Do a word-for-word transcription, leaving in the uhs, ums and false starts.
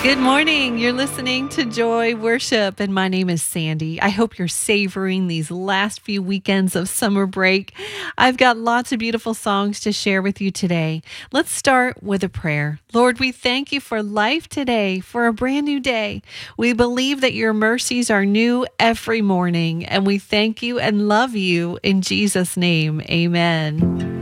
Good morning. You're listening to Joy Worship, and my name is Sandy. I hope you're savoring these last few weekends of summer break. I've got lots of beautiful songs to share with you today. Let's start with a prayer. Lord, we thank you for life today, for a brand new day. We believe that your mercies are new every morning, and we thank you and love you in Jesus' name. Amen.